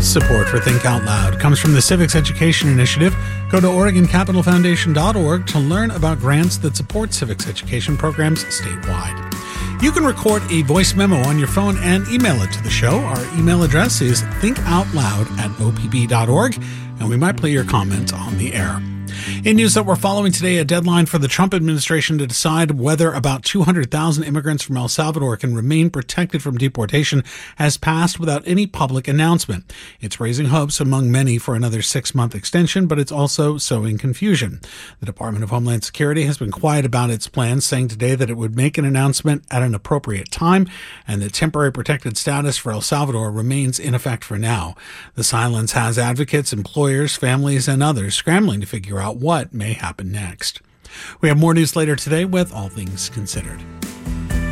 Support for Think Out Loud comes from the Civics Education Initiative. Go to OregonCapitalFoundation.org to learn about grants that support civics education programs statewide. You can record a voice memo on your phone and email it to the show. Our email address is thinkoutloud@opb.org, and we might play your comments on the air. In news that we're following today, a deadline for the Trump administration to decide whether about 200,000 immigrants from El Salvador can remain protected from deportation has passed without any public announcement. It's raising hopes among many for another 6-month extension, but it's also sowing confusion. The Department of Homeland Security has been quiet about its plans, saying today that it would make an announcement at an appropriate time and that temporary protected status for El Salvador remains in effect for now. The silence has advocates, employers, families, and others scrambling to figure out what may happen next. We have more news later today with All Things Considered.